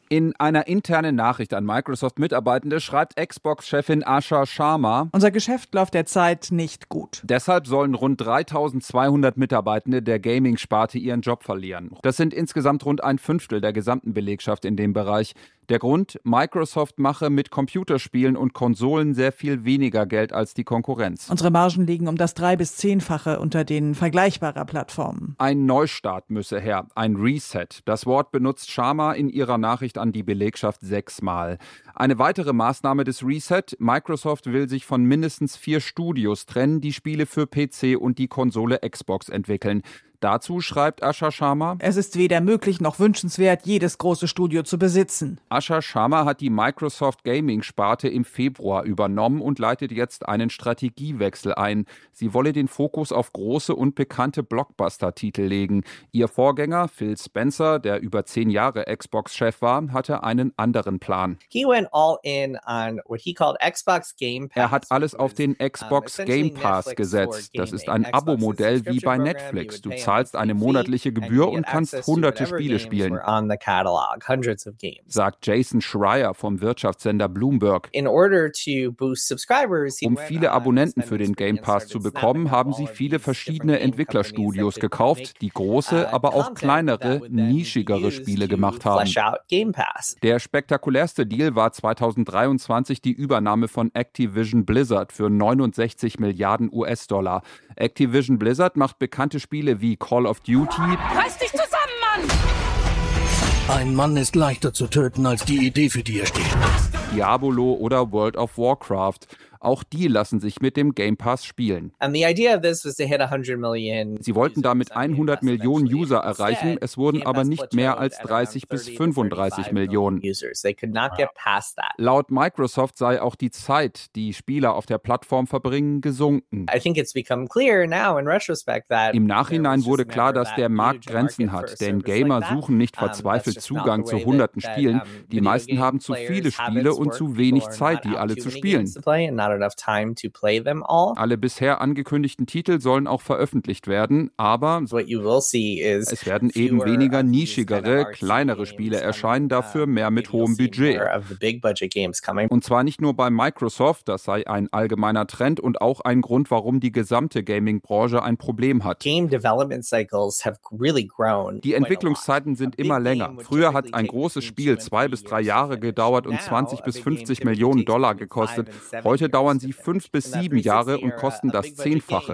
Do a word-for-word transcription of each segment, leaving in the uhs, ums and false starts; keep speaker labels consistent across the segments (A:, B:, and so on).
A: In einer internen Nachricht an Microsoft-Mitarbeitende schreibt Xbox-Chefin Asha Sharma:
B: Unser Geschäft läuft derzeit nicht gut.
A: Deshalb sollen rund dreitausendzweihundert Mitarbeitende der Gaming-Sparte ihren Job verlieren. Das sind insgesamt rund ein Fünftel der gesamten Belegschaft in dem Bereich. Der Grund: Microsoft mache mit Computerspielen und Konsolen sehr viel weniger Geld als die Konkurrenz.
B: Unsere Margen liegen um das drei- bis zehnfache unter den vergleichbarer Plattformen.
A: Ein Neustart müsse her, ein Reset. Das Wort benutzt Sharma in ihrer Nachricht an die Belegschaft sechsmal. Eine weitere Maßnahme des Reset: Microsoft will sich von mindestens vier Studios trennen, die Spiele für P C und die Konsole Xbox entwickeln. Dazu schreibt Asha Sharma:
B: Es ist weder möglich noch wünschenswert, jedes große Studio zu besitzen.
A: Asha Sharma hat die Microsoft Gaming-Sparte im Februar übernommen und leitet jetzt einen Strategiewechsel ein. Sie wolle den Fokus auf große und bekannte Blockbuster-Titel legen. Ihr Vorgänger Phil Spencer, der über zehn Jahre Xbox-Chef war, hatte einen anderen Plan.
C: He went all in on what he called Xbox Game Pass.
A: Er hat alles auf den Xbox Game Pass gesetzt. Das ist ein Abo-Modell wie bei Netflix. Du zahlst eine monatliche Gebühr und kannst hunderte Spiele spielen, sagt Jason Schreier vom Wirtschaftssender Bloomberg. Um viele Abonnenten für den Game Pass zu bekommen, haben sie viele verschiedene Entwicklerstudios gekauft, die große, aber auch kleinere, nischigere Spiele gemacht haben. Der spektakulärste Deal war zweitausenddreiundzwanzig die Übernahme von Activision Blizzard für neunundsechzig Milliarden U S-Dollar. Activision Blizzard macht bekannte Spiele wie Call of Duty.
D: Reiß dich zusammen, Mann!
E: Ein Mann ist leichter zu töten als die Idee, für die er steht.
A: Diablo oder World of Warcraft. Auch die lassen sich mit dem Game Pass spielen. Sie wollten damit hundert Millionen User erreichen, es wurden aber nicht mehr als dreißig bis fünfunddreißig Millionen. Laut Microsoft sei auch die Zeit, die Spieler auf der Plattform verbringen, gesunken. Im Nachhinein wurde klar, dass der Markt Grenzen hat, denn Gamer suchen nicht verzweifelt Zugang zu hunderten Spielen. Die meisten haben zu viele Spiele und zu wenig Zeit, die alle zu spielen. Alle bisher angekündigten Titel sollen auch veröffentlicht werden, aber es werden eben weniger nischigere, kleinere Spiele erscheinen, dafür mehr mit hohem Budget. Und zwar nicht nur bei Microsoft, das sei ein allgemeiner Trend und auch ein Grund, warum die gesamte Gaming-Branche ein Problem hat. Die Entwicklungszeiten sind immer länger. Früher hat ein großes Spiel zwei bis drei Jahre gedauert und zwanzig bis fünfzig Millionen Dollar gekostet. Heute dauern sie fünf bis sieben Jahre und kosten das Zehnfache.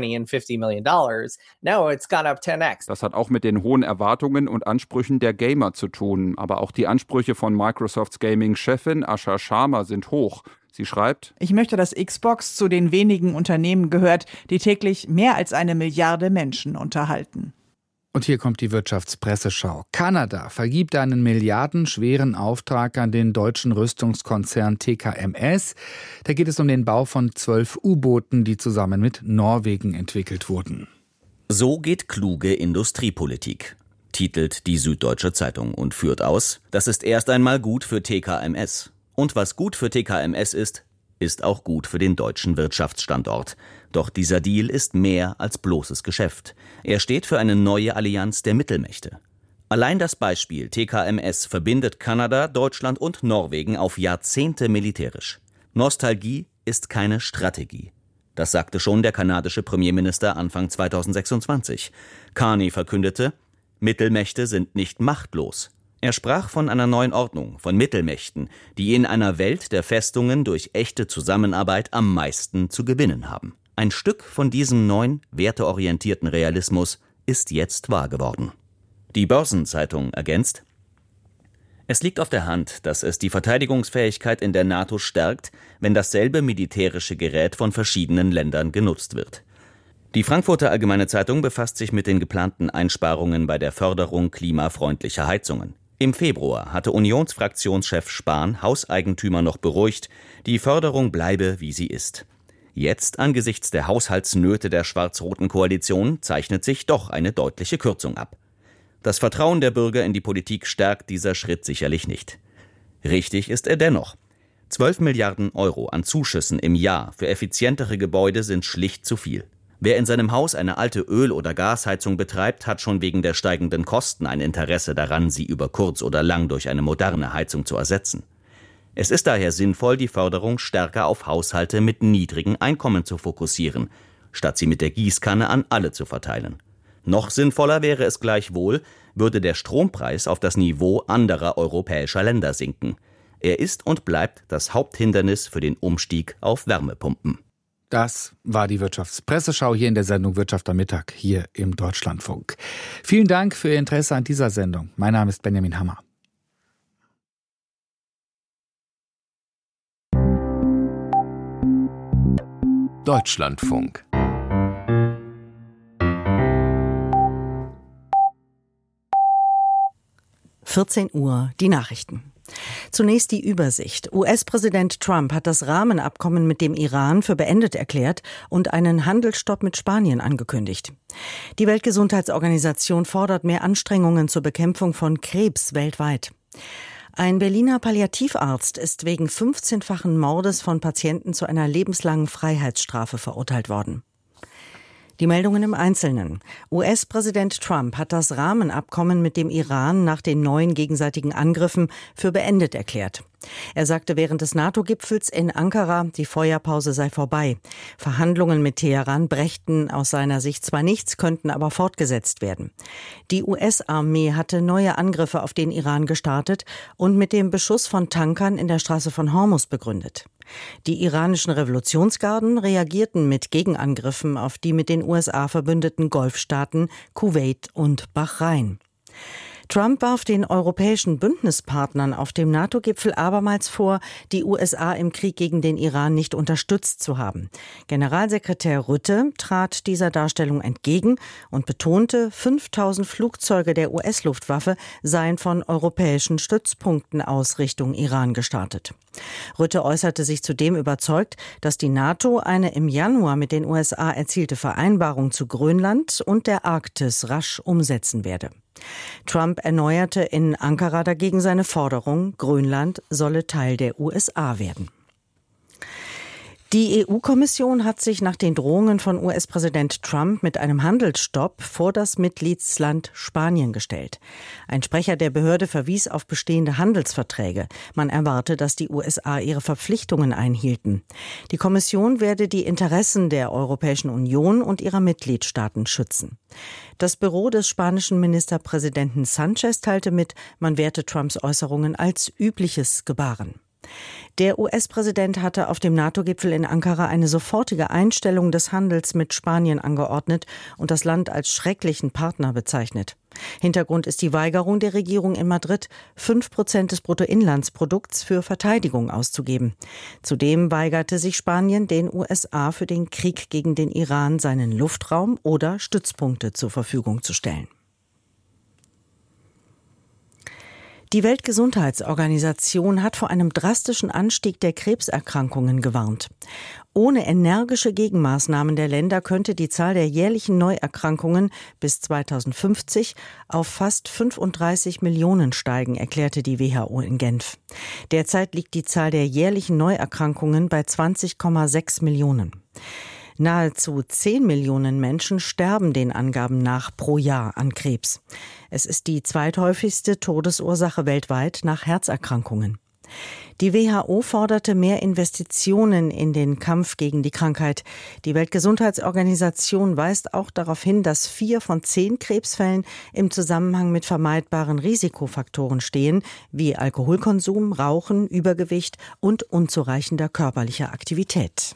A: Das hat auch mit den hohen Erwartungen und Ansprüchen der Gamer zu tun. Aber auch die Ansprüche von Microsofts Gaming-Chefin Asha Sharma sind hoch. Sie schreibt:
B: Ich möchte, dass Xbox zu den wenigen Unternehmen gehört, die täglich mehr als eine Milliarde Menschen unterhalten.
F: Und hier kommt die Wirtschaftspresseschau. Kanada vergibt einen milliardenschweren Auftrag an den deutschen Rüstungskonzern T K M S. Da geht es um den Bau von zwölf U-Booten, die zusammen mit Norwegen entwickelt wurden.
G: So geht kluge Industriepolitik, titelt die Süddeutsche Zeitung und führt aus: Das ist erst einmal gut für T K M S. Und was gut für T K M S ist, ist auch gut für den deutschen Wirtschaftsstandort. Doch dieser Deal ist mehr als bloßes Geschäft. Er steht für eine neue Allianz der Mittelmächte. Allein das Beispiel T K M S verbindet Kanada, Deutschland und Norwegen auf Jahrzehnte militärisch. Nostalgie ist keine Strategie. Das sagte schon der kanadische Premierminister Anfang zweitausendsechsundzwanzig. Carney verkündete: Mittelmächte sind nicht machtlos. Er sprach von einer neuen Ordnung, von Mittelmächten, die in einer Welt der Festungen durch echte Zusammenarbeit am meisten zu gewinnen haben. Ein Stück von diesem neuen, werteorientierten Realismus ist jetzt wahr geworden. Die Börsenzeitung ergänzt: Es liegt auf der Hand, dass es die Verteidigungsfähigkeit in der NATO stärkt, wenn dasselbe militärische Gerät von verschiedenen Ländern genutzt wird. Die Frankfurter Allgemeine Zeitung befasst sich mit den geplanten Einsparungen bei der Förderung klimafreundlicher Heizungen. Im Februar hatte Unionsfraktionschef Spahn Hauseigentümer noch beruhigt, die Förderung bleibe, wie sie ist. Jetzt, angesichts der Haushaltsnöte der schwarz-roten Koalition, zeichnet sich doch eine deutliche Kürzung ab. Das Vertrauen der Bürger in die Politik stärkt dieser Schritt sicherlich nicht. Richtig ist er dennoch. zwölf Milliarden Euro an Zuschüssen im Jahr für effizientere Gebäude sind schlicht zu viel. Wer in seinem Haus eine alte Öl- oder Gasheizung betreibt, hat schon wegen der steigenden Kosten ein Interesse daran, sie über kurz oder lang durch eine moderne Heizung zu ersetzen. Es ist daher sinnvoll, die Förderung stärker auf Haushalte mit niedrigen Einkommen zu fokussieren, statt sie mit der Gießkanne an alle zu verteilen. Noch sinnvoller wäre es gleichwohl, würde der Strompreis auf das Niveau anderer europäischer Länder sinken. Er ist und bleibt das Haupthindernis für den Umstieg auf Wärmepumpen.
F: Das war die Wirtschaftspresseschau hier in der Sendung Wirtschaft am Mittag hier im Deutschlandfunk. Vielen Dank für Ihr Interesse an dieser Sendung. Mein Name ist Benjamin Hammer.
H: Deutschlandfunk.
I: vierzehn Uhr, die Nachrichten. Zunächst die Übersicht. U S-Präsident Trump hat das Rahmenabkommen mit dem Iran für beendet erklärt und einen Handelsstopp mit Spanien angekündigt. Die Weltgesundheitsorganisation fordert mehr Anstrengungen zur Bekämpfung von Krebs weltweit. Ein Berliner Palliativarzt ist wegen fünfzehnfachen Mordes von Patienten zu einer lebenslangen Freiheitsstrafe verurteilt worden. Die Meldungen im Einzelnen. U S-Präsident Trump hat das Rahmenabkommen mit dem Iran nach den neuen gegenseitigen Angriffen für beendet erklärt. Er sagte während des NATO-Gipfels in Ankara, die Feuerpause sei vorbei. Verhandlungen mit Teheran brächten aus seiner Sicht zwar nichts, könnten aber fortgesetzt werden. Die U S-Armee hatte neue Angriffe auf den Iran gestartet und mit dem Beschuss von Tankern in der Straße von Hormuz begründet. Die iranischen Revolutionsgarden reagierten mit Gegenangriffen auf die mit den U S A verbündeten Golfstaaten Kuwait und Bahrain. Trump warf den europäischen Bündnispartnern auf dem NATO-Gipfel abermals vor, die U S A im Krieg gegen den Iran nicht unterstützt zu haben. Generalsekretär Rutte trat dieser Darstellung entgegen und betonte, fünftausend Flugzeuge der U S-Luftwaffe seien von europäischen Stützpunkten aus Richtung Iran gestartet. Rutte äußerte sich zudem überzeugt, dass die NATO eine im Januar mit den U S A erzielte Vereinbarung zu Grönland und der Arktis rasch umsetzen werde. Trump erneuerte in Ankara dagegen seine Forderung, Grönland solle Teil der U S A werden. Die E U-Kommission hat sich nach den Drohungen von U S-Präsident Trump mit einem Handelsstopp vor das Mitgliedsland Spanien gestellt. Ein Sprecher der Behörde verwies auf bestehende Handelsverträge. Man erwarte, dass die U S A ihre Verpflichtungen einhielten. Die Kommission werde die Interessen der Europäischen Union und ihrer Mitgliedstaaten schützen. Das Büro des spanischen Ministerpräsidenten Sanchez teilte mit, man werte Trumps Äußerungen als übliches Gebaren. Der U S-Präsident hatte auf dem NATO-Gipfel in Ankara eine sofortige Einstellung des Handels mit Spanien angeordnet und das Land als schrecklichen Partner bezeichnet. Hintergrund ist die Weigerung der Regierung in Madrid, fünf Prozent des Bruttoinlandsprodukts für Verteidigung auszugeben. Zudem weigerte sich Spanien, den U S A für den Krieg gegen den Iran seinen Luftraum oder Stützpunkte zur Verfügung zu stellen. Die Weltgesundheitsorganisation hat vor einem drastischen Anstieg der Krebserkrankungen gewarnt. Ohne energische Gegenmaßnahmen der Länder könnte die Zahl der jährlichen Neuerkrankungen bis zweitausendfünfzig auf fast fünfunddreißig Millionen steigen, erklärte die W H O in Genf. Derzeit liegt die Zahl der jährlichen Neuerkrankungen bei zwanzig Komma sechs Millionen. Nahezu zehn Millionen Menschen sterben den Angaben nach pro Jahr an Krebs. Es ist die zweithäufigste Todesursache weltweit nach Herzerkrankungen. Die W H O forderte mehr Investitionen in den Kampf gegen die Krankheit. Die Weltgesundheitsorganisation weist auch darauf hin, dass vier von zehn Krebsfällen im Zusammenhang mit vermeidbaren Risikofaktoren stehen, wie Alkoholkonsum, Rauchen, Übergewicht und unzureichender körperlicher Aktivität.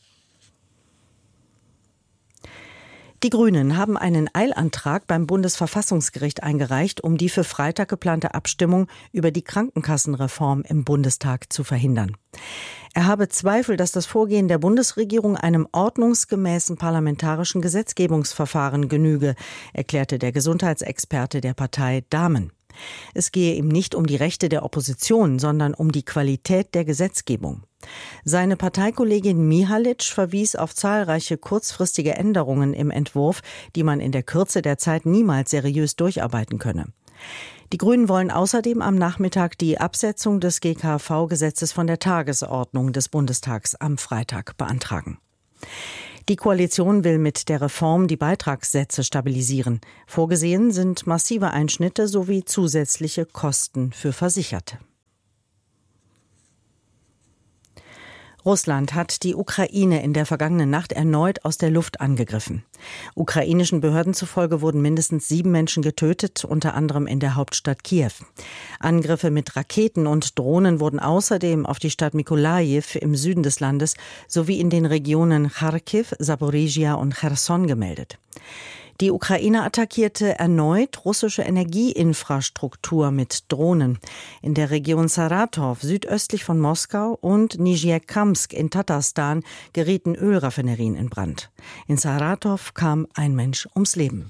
I: Die Grünen haben einen Eilantrag beim Bundesverfassungsgericht eingereicht, um die für Freitag geplante Abstimmung über die Krankenkassenreform im Bundestag zu verhindern. Er habe Zweifel, dass das Vorgehen der Bundesregierung einem ordnungsgemäßen parlamentarischen Gesetzgebungsverfahren genüge, erklärte der Gesundheitsexperte der Partei Dahmen. Es gehe ihm nicht um die Rechte der Opposition, sondern um die Qualität der Gesetzgebung. Seine Parteikollegin Mihalic verwies auf zahlreiche kurzfristige Änderungen im Entwurf, die man in der Kürze der Zeit niemals seriös durcharbeiten könne. Die Grünen wollen außerdem am Nachmittag die Absetzung des G K V-Gesetzes von der Tagesordnung des Bundestags am Freitag beantragen. Die Koalition will mit der Reform die Beitragssätze stabilisieren. Vorgesehen sind massive Einschnitte sowie zusätzliche Kosten für Versicherte. Russland hat die Ukraine in der vergangenen Nacht erneut aus der Luft angegriffen. Ukrainischen Behörden zufolge wurden mindestens sieben Menschen getötet, unter anderem in der Hauptstadt Kiew. Angriffe mit Raketen und Drohnen wurden außerdem auf die Stadt Mykolajiw im Süden des Landes sowie in den Regionen Charkiw, Saporizhia und Cherson gemeldet. Die Ukraine attackierte erneut russische Energieinfrastruktur mit Drohnen. In der Region Saratow, südöstlich von Moskau, und Nizhnekamsk in Tatarstan gerieten Ölraffinerien in Brand. In Saratow kam ein Mensch ums Leben.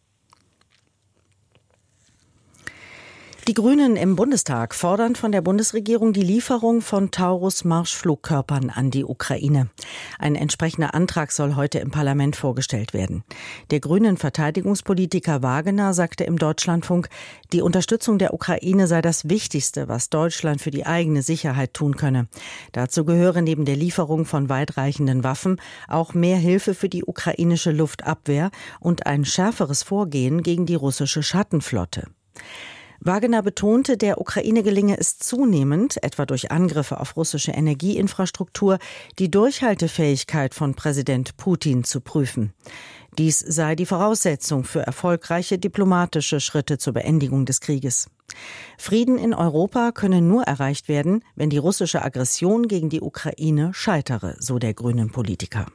I: Die Grünen im Bundestag fordern von der Bundesregierung die Lieferung von Taurus-Marschflugkörpern an die Ukraine. Ein entsprechender Antrag soll heute im Parlament vorgestellt werden. Der grünen Verteidigungspolitiker Wagener sagte im Deutschlandfunk, die Unterstützung der Ukraine sei das Wichtigste, was Deutschland für die eigene Sicherheit tun könne. Dazu gehöre neben der Lieferung von weitreichenden Waffen auch mehr Hilfe für die ukrainische Luftabwehr und ein schärferes Vorgehen gegen die russische Schattenflotte. Wagener betonte, der Ukraine gelinge es zunehmend, etwa durch Angriffe auf russische Energieinfrastruktur, die Durchhaltefähigkeit von Präsident Putin zu prüfen. Dies sei die Voraussetzung für erfolgreiche diplomatische Schritte zur Beendigung des Krieges. Frieden in Europa könne nur erreicht werden, wenn die russische Aggression gegen die Ukraine scheitere, so der grünen Politiker.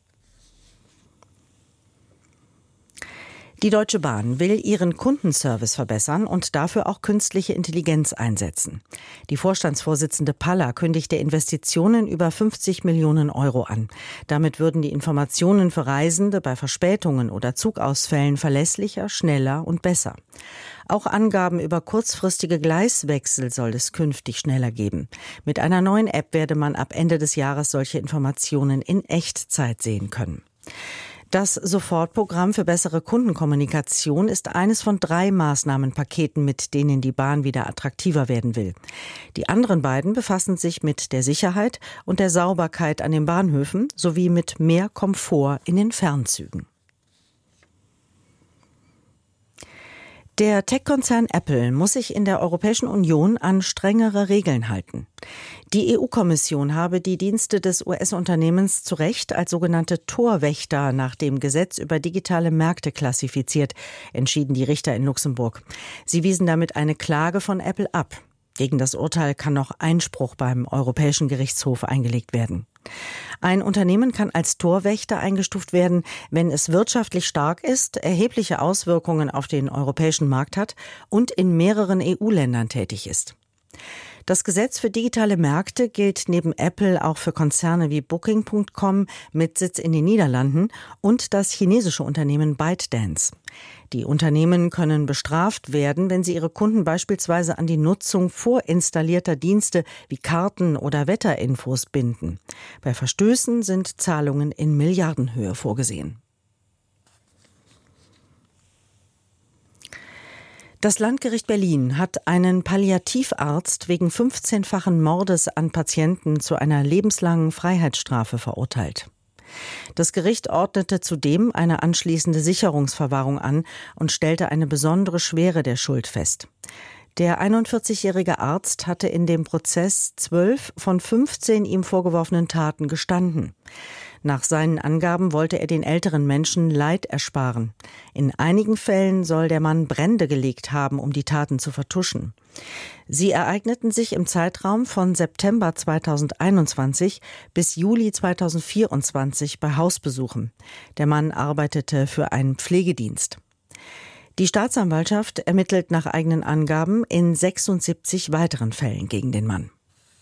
I: Die Deutsche Bahn will ihren Kundenservice verbessern und dafür auch künstliche Intelligenz einsetzen. Die Vorstandsvorsitzende Palla kündigte Investitionen über fünfzig Millionen Euro an. Damit würden die Informationen für Reisende bei Verspätungen oder Zugausfällen verlässlicher, schneller und besser. Auch Angaben über kurzfristige Gleiswechsel soll es künftig schneller geben. Mit einer neuen App werde man ab Ende des Jahres solche Informationen in Echtzeit sehen können. Das Sofortprogramm für bessere Kundenkommunikation ist eines von drei Maßnahmenpaketen, mit denen die Bahn wieder attraktiver werden will. Die anderen beiden befassen sich mit der Sicherheit und der Sauberkeit an den Bahnhöfen sowie mit mehr Komfort in den Fernzügen. Der Tech-Konzern Apple muss sich in der Europäischen Union an strengere Regeln halten. Die E U-Kommission habe die Dienste des U S-Unternehmens zu Recht als sogenannte Torwächter nach dem Gesetz über digitale Märkte klassifiziert, entschieden die Richter in Luxemburg. Sie wiesen damit eine Klage von Apple ab. Gegen das Urteil kann noch Einspruch beim Europäischen Gerichtshof eingelegt werden. Ein Unternehmen kann als Torwächter eingestuft werden, wenn es wirtschaftlich stark ist, erhebliche Auswirkungen auf den europäischen Markt hat und in mehreren E U-Ländern tätig ist. Das Gesetz für digitale Märkte gilt neben Apple auch für Konzerne wie Booking Punkt com mit Sitz in den Niederlanden und das chinesische Unternehmen ByteDance. Die Unternehmen können bestraft werden, wenn sie ihre Kunden beispielsweise an die Nutzung vorinstallierter Dienste wie Karten oder Wetterinfos binden. Bei Verstößen sind Zahlungen in Milliardenhöhe vorgesehen. Das Landgericht Berlin hat einen Palliativarzt wegen fünfzehnfachen Mordes an Patienten zu einer lebenslangen Freiheitsstrafe verurteilt. Das Gericht ordnete zudem eine anschließende Sicherungsverwahrung an und stellte eine besondere Schwere der Schuld fest. Der einundvierzigjährige Arzt hatte in dem Prozess zwölf von fünfzehn ihm vorgeworfenen Taten gestanden. Nach seinen Angaben wollte er den älteren Menschen Leid ersparen. In einigen Fällen soll der Mann Brände gelegt haben, um die Taten zu vertuschen. Sie ereigneten sich im Zeitraum von September zweitausendeinundzwanzig bis Juli zweitausendvierundzwanzig bei Hausbesuchen. Der Mann arbeitete für einen Pflegedienst. Die Staatsanwaltschaft ermittelt nach eigenen Angaben in sechsundsiebzig weiteren Fällen gegen den Mann.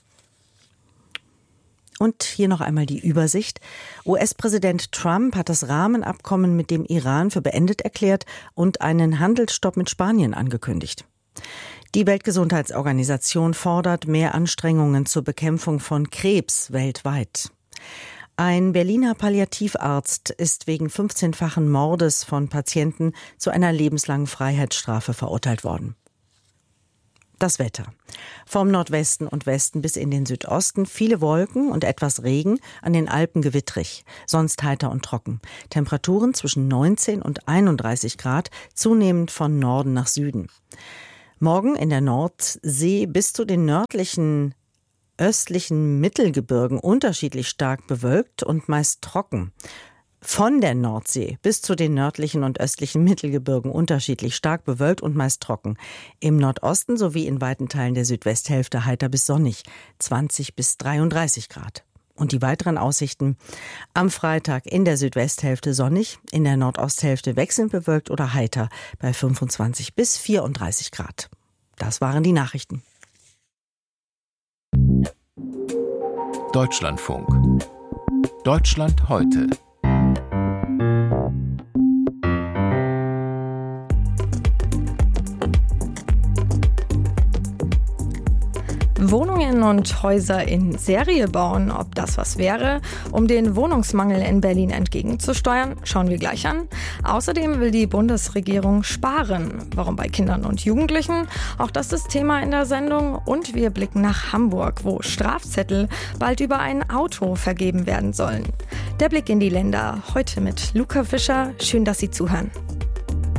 I: Und hier noch einmal die Übersicht. U S-Präsident Trump hat das Rahmenabkommen mit dem Iran für beendet erklärt und einen Handelsstopp mit Spanien angekündigt. Die Weltgesundheitsorganisation fordert mehr Anstrengungen zur Bekämpfung von Krebs weltweit. Ein Berliner Palliativarzt ist wegen fünfzehnfachen Mordes von Patienten zu einer lebenslangen Freiheitsstrafe verurteilt worden. Das Wetter. Vom Nordwesten und Westen bis in den Südosten viele Wolken und etwas Regen, an den Alpen gewittrig, sonst heiter und trocken. Temperaturen zwischen neunzehn und einunddreißig Grad, zunehmend von Norden nach Süden. Morgen in der Nordsee bis zu den nördlichen, östlichen Mittelgebirgen unterschiedlich stark bewölkt und meist trocken. Von der Nordsee bis zu den nördlichen und östlichen Mittelgebirgen unterschiedlich stark bewölkt und meist trocken. Im Nordosten sowie in weiten Teilen der Südwesthälfte heiter bis sonnig, zwanzig bis dreiunddreißig Grad. Und die weiteren Aussichten: am Freitag in der Südwesthälfte sonnig, in der Nordosthälfte wechselnd bewölkt oder heiter bei fünfundzwanzig bis vierunddreißig Grad. Das waren die Nachrichten.
H: Deutschlandfunk. Deutschland heute.
J: Wohnungen und Häuser in Serie bauen, ob das was wäre, um den Wohnungsmangel in Berlin entgegenzusteuern, schauen wir gleich an. Außerdem will die Bundesregierung sparen. Warum bei Kindern und Jugendlichen? Auch das ist Thema in der Sendung. Und wir blicken nach Hamburg, wo Strafzettel bald über ein Auto vergeben werden sollen. Der Blick in die Länder, heute mit Luca Fischer. Schön, dass Sie zuhören.